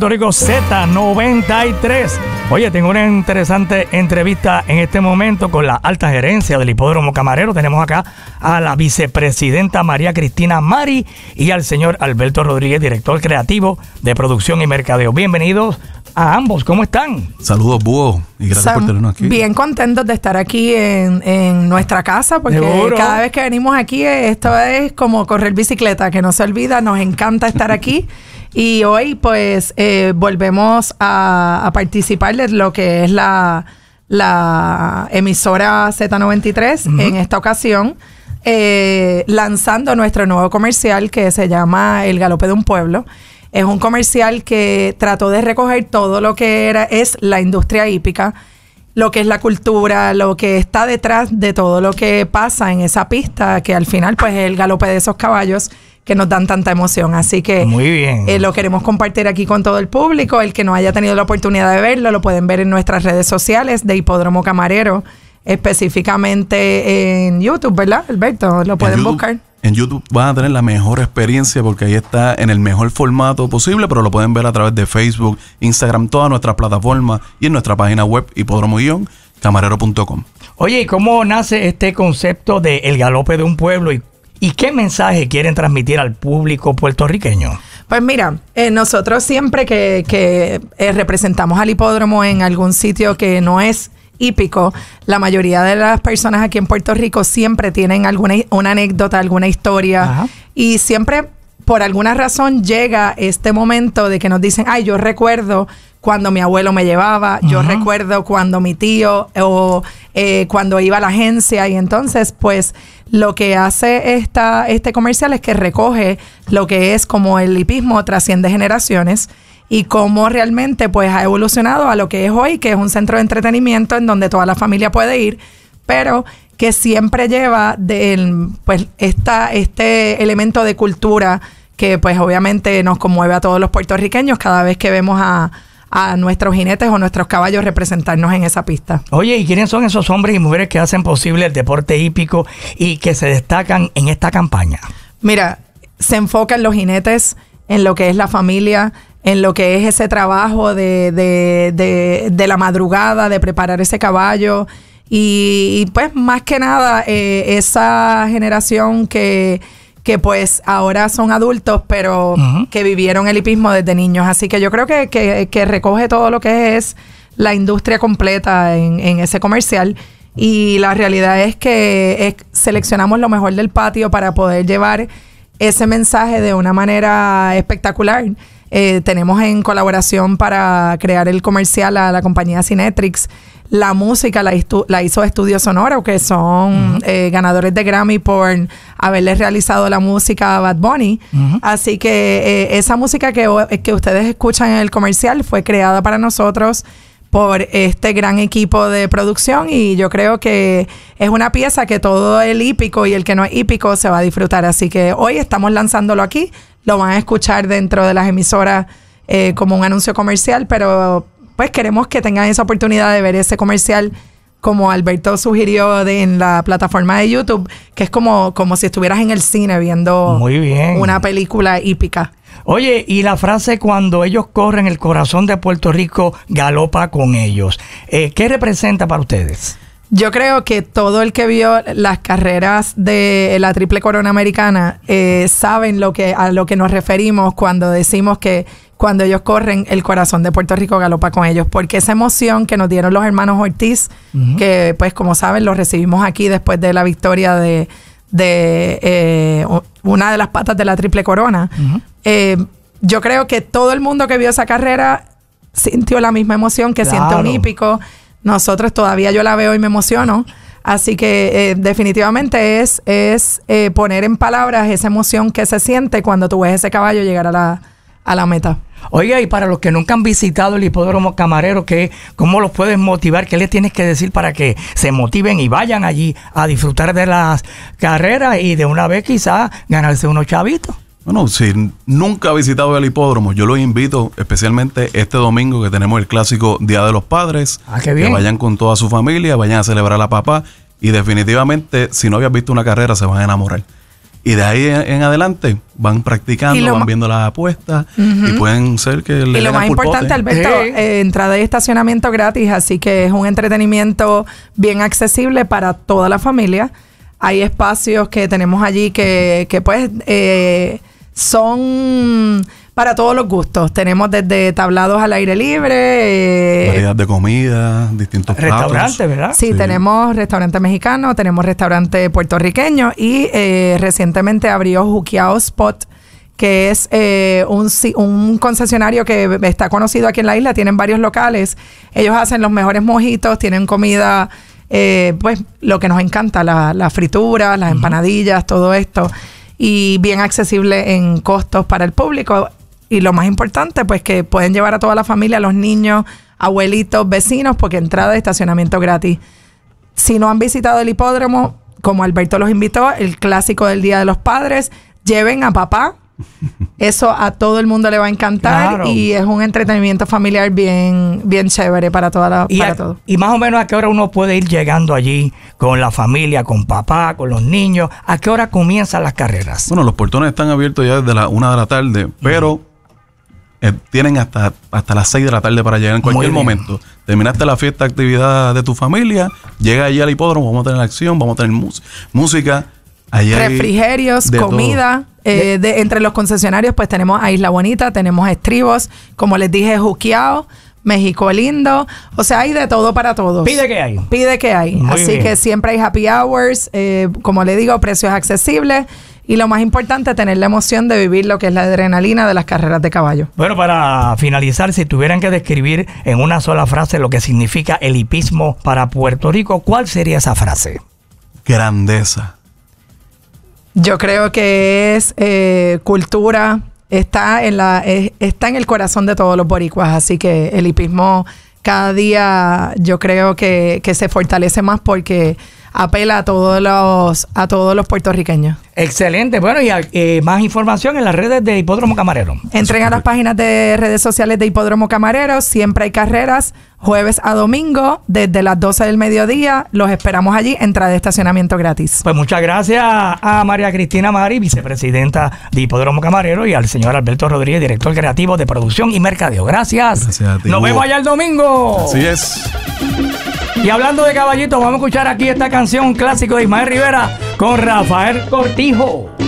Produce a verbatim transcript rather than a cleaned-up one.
Puerto Rico Z noventa y tres. Oye, tengo una interesante entrevista en este momento con la alta gerencia del Hipódromo Camarero. Tenemos acá a la vicepresidenta María Cristina Mari y al señor Alberto Rodríguez, director creativo de producción y mercadeo. Bienvenidos a ambos, ¿cómo están? Saludos, Búho, y gracias Sam, por tenernos aquí. Bien contentos de estar aquí en, en nuestra casa, porque ¿Seguro? Cada vez que venimos aquí, esto es como correr bicicleta, que no se olvida, nos encanta estar aquí. Y hoy, pues, eh, volvemos a, a participar de lo que es la, la emisora Z noventa y tres, uh-huh. En esta ocasión, eh, lanzando nuestro nuevo comercial que se llama El Galope de un Pueblo. Es un comercial que trató de recoger todo lo que era, es la industria hípica, lo que es la cultura, lo que está detrás de todo lo que pasa en esa pista, que al final, pues, es el galope de esos caballos que nos dan tanta emoción. Así que muy bien. Eh, lo queremos compartir aquí con todo el público. El que no haya tenido la oportunidad de verlo, lo pueden ver en nuestras redes sociales de Hipódromo Camarero, específicamente en YouTube, ¿verdad, Alberto? Lo pueden en YouTube, buscar. En YouTube van a tener la mejor experiencia porque ahí está en el mejor formato posible, pero lo pueden ver a través de Facebook, Instagram, todas nuestras plataformas y en nuestra página web hipódromo guion camarero punto com. Oye, ¿y cómo nace este concepto de El Galope de un Pueblo y ¿Y qué mensaje quieren transmitir al público puertorriqueño? Pues mira, eh, nosotros siempre que, que eh, representamos al hipódromo en algún sitio que no es hípico, la mayoría de las personas aquí en Puerto Rico siempre tienen alguna una anécdota, alguna historia. Ajá. Y siempre, por alguna razón, llega este momento de que nos dicen, ay, yo recuerdo cuando mi abuelo me llevaba, uh-huh. yo recuerdo cuando mi tío o eh, cuando iba a la agencia. Y entonces, pues, lo que hace esta, este comercial es que recoge lo que es como el hipismo trasciende generaciones y cómo realmente, pues, ha evolucionado a lo que es hoy, que es un centro de entretenimiento en donde toda la familia puede ir, pero que siempre lleva del, pues, esta, este elemento de cultura que, pues, obviamente nos conmueve a todos los puertorriqueños cada vez que vemos a a nuestros jinetes o nuestros caballos representarnos en esa pista. Oye, ¿y quiénes son esos hombres y mujeres que hacen posible el deporte hípico y que se destacan en esta campaña? Mira, se enfocan los jinetes en lo que es la familia, en lo que es ese trabajo de, de, de, de la madrugada, de preparar ese caballo y, y pues más que nada eh, esa generación que... que pues ahora son adultos, pero uh-huh. que vivieron el hipismo desde niños. Así que yo creo que, que, que recoge todo lo que es la industria completa en, en ese comercial. Y la realidad es que es, seleccionamos lo mejor del patio para poder llevar ese mensaje de una manera espectacular. Eh, tenemos en colaboración para crear el comercial a la compañía Cinetrix. La música la, estu- la hizo Estudio Sonoro, que son uh-huh. eh, ganadores de Grammy por haberles realizado la música a Bad Bunny. Uh-huh. Así que eh, esa música que, que ustedes escuchan en el comercial fue creada para nosotros por este gran equipo de producción y yo creo que es una pieza que todo el hípico y el que no es hípico se va a disfrutar. Así que hoy estamos lanzándolo aquí. Lo van a escuchar dentro de las emisoras eh, como un anuncio comercial, pero pues queremos que tengan esa oportunidad de ver ese comercial como Alberto sugirió de, en la plataforma de YouTube, que es como, como si estuvieras en el cine viendo Muy bien. una película hípica. Oye, y la frase cuando ellos corren, el corazón de Puerto Rico galopa con ellos. Eh, ¿Qué representa para ustedes? Yo creo que todo el que vio las carreras de la Triple Corona Americana eh, saben lo que, a lo que nos referimos cuando decimos que cuando ellos corren, el corazón de Puerto Rico galopa con ellos. Porque esa emoción que nos dieron los hermanos Ortiz, uh-huh. que pues como saben, los recibimos aquí después de la victoria de, de eh, una de las patas de la Triple Corona. Uh-huh. Eh, yo creo que todo el mundo que vio esa carrera sintió la misma emoción que claro. siente un hípico. Nosotros todavía yo la veo y me emociono. Así que eh, definitivamente es, es eh, poner en palabras esa emoción que se siente cuando tú ves ese caballo llegar a la, a la meta. Oiga, y para los que nunca han visitado el Hipódromo Camarero, ¿qué, ¿cómo los puedes motivar? ¿Qué les tienes que decir para que se motiven y vayan allí a disfrutar de las carreras y de una vez quizás ganarse unos chavitos? Bueno, si nunca ha visitado el hipódromo, yo los invito, especialmente este domingo que tenemos el clásico Día de los Padres. Ah, qué bien. Que vayan con toda su familia, vayan a celebrar a papá y definitivamente, si no habías visto una carrera, se van a enamorar. Y de ahí en, en adelante van practicando, van viendo las apuestas uh-huh. y pueden ser que le Y lo más importante, Alberto, sí. eh, entrada y estacionamiento gratis, así que es un entretenimiento bien accesible para toda la familia. Hay espacios que tenemos allí que, que pues eh, son para todos los gustos. Tenemos desde tablados al aire libre. Eh, Variedad de comida, distintos restaurantes, platos. ¿verdad? Sí, sí, tenemos restaurante mexicano, tenemos restaurante puertorriqueño y eh, recientemente abrió Juqueado Spot, que es eh, un, un concesionario que está conocido aquí en la isla. Tienen varios locales. Ellos hacen los mejores mojitos, tienen comida, eh, pues lo que nos encanta, la, la fritura, las uh-huh. empanadillas, todo esto. Y bien accesible en costos para el público. Y lo más importante, pues que pueden llevar a toda la familia, a los niños, abuelitos, vecinos, porque entrada y estacionamiento gratis. Si no han visitado el hipódromo, como Alberto los invitó, el clásico del Día de los Padres, lleven a papá. Eso a todo el mundo le va a encantar. Claro. Y es un entretenimiento familiar bien, bien chévere para toda la, y para a, todo. Y más o menos a qué hora uno puede ir llegando allí con la familia, con papá, con los niños. ¿A qué hora comienzan las carreras? Bueno, los portones están abiertos ya desde la una de la tarde, pero uh-huh. eh, tienen hasta, hasta las seis de la tarde para llegar en cualquier momento. Terminaste la fiesta, actividad de tu familia, llega allí al hipódromo, vamos a tener acción, vamos a tener mus- música. Allí refrigerios, comida. Eh, de, entre los concesionarios, pues tenemos a Isla Bonita, tenemos a Estribos, como les dije, Juqueado, México Lindo. O sea, hay de todo para todos. Pide que hay. Pide que hay. Muy Así bien. que siempre hay happy hours. Eh, como le digo, precios accesibles. Y lo más importante, tener la emoción de vivir lo que es la adrenalina de las carreras de caballo. Bueno, para finalizar, si tuvieran que describir en una sola frase lo que significa el hipismo para Puerto Rico, ¿cuál sería esa frase? Grandeza. Yo creo que es eh, cultura, está en la es, está en el corazón de todos los boricuas, así que el hipismo cada día yo creo que, que se fortalece más porque apela a todos los a todos los puertorriqueños. Excelente. Bueno, y eh, más información en las redes de Hipódromo Camarero. Entren a las páginas de redes sociales de Hipódromo Camarero. Siempre hay carreras, jueves a domingo, desde las doce del mediodía. Los esperamos allí, entrada de estacionamiento gratis. Pues muchas gracias a María Cristina Mari, vicepresidenta de Hipódromo Camarero, y al señor Alberto Rodríguez, director creativo de producción y mercadeo. Gracias. Gracias a ti. Nos vemos allá el domingo. Así es. Y hablando de caballitos, vamos a escuchar aquí esta canción, un clásico de Ismael Rivera con Rafael Cortijo.